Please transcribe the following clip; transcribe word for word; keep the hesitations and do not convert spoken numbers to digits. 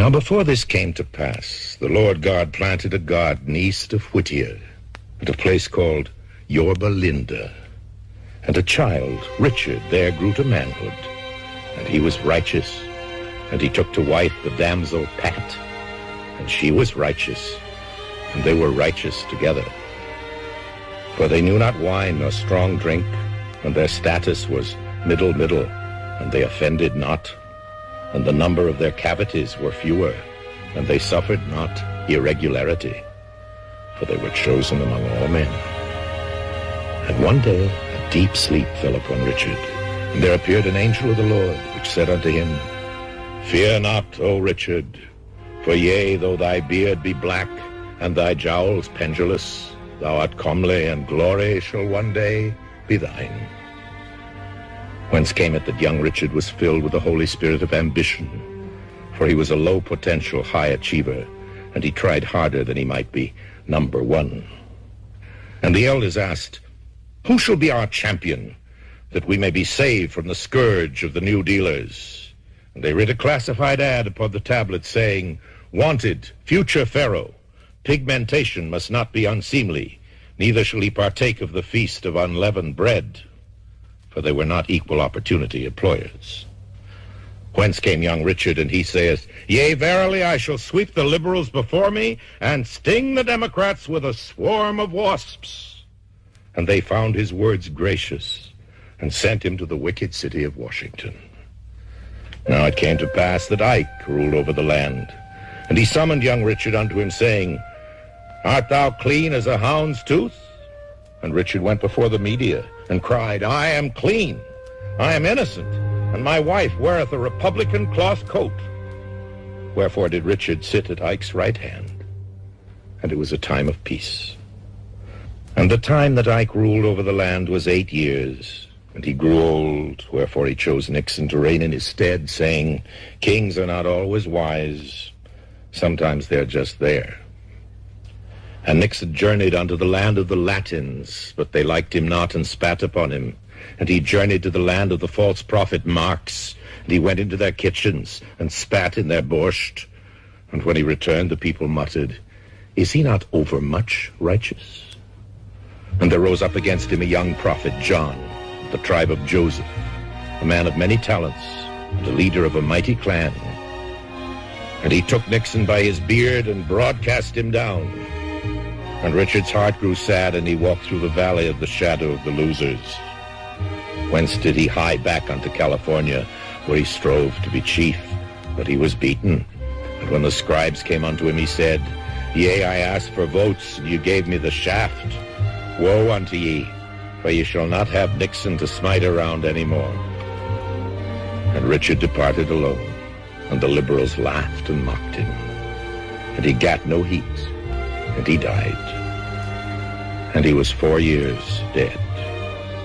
Now before this came to pass, the Lord God planted a garden east of Whittier, at a place called Yorba Linda. And a child, Richard, there grew to manhood, and he was righteous. And he took to wife the damsel Pat, and she was righteous, and they were righteous together. For they knew not wine nor strong drink, and their status was middle middle, and they offended not. And the number of their cavities were fewer, and they suffered not irregularity, for they were chosen among all men. And one day a deep sleep fell upon Richard, and there appeared an angel of the Lord, which said unto him, Fear not, O Richard, for yea, though thy beard be black, and thy jowls pendulous, thou art comely, and glory shall one day be thine. Whence came it that young Richard was filled with the Holy Spirit of ambition? For he was a low potential high achiever, and he tried harder than he might be number one. And the elders asked, Who shall be our champion, that we may be saved from the scourge of the new dealers? And they writ a classified ad upon the tablet, saying, Wanted, future Pharaoh. Pigmentation must not be unseemly, neither shall he partake of the feast of unleavened bread. For they were not equal opportunity employers. Whence came young Richard, and he saith, Yea, verily, I shall sweep the liberals before me, and sting the Democrats with a swarm of wasps. And they found his words gracious, and sent him to the wicked city of Washington. Now it came to pass that Ike ruled over the land, and he summoned young Richard unto him, saying, Art thou clean as a hound's tooth? And Richard went before the media, and cried, I am clean, I am innocent, and my wife weareth a Republican cloth coat. Wherefore did Richard sit at Ike's right hand, and it was a time of peace. And the time that Ike ruled over the land was eight years, and he grew old, wherefore he chose Nixon to reign in his stead, saying, Kings are not always wise, sometimes they're just there. And Nixon journeyed unto the land of the Latins, but they liked him not, and spat upon him. And he journeyed to the land of the false prophet Marx, and he went into their kitchens, and spat in their borscht. And when he returned, the people muttered, Is he not overmuch righteous? And there rose up against him a young prophet, John, of the tribe of Joseph, a man of many talents, and a leader of a mighty clan. And he took Nixon by his beard, and broadcast him down. And Richard's heart grew sad, and he walked through the valley of the shadow of the losers. Whence did he hie back unto California, where he strove to be chief, but he was beaten. And when the scribes came unto him, he said, Yea, I asked for votes, and you gave me the shaft. Woe unto ye, for ye shall not have Nixon to smite around any more. And Richard departed alone, and the liberals laughed and mocked him. And he gat no heat, and he died. And he was four years dead.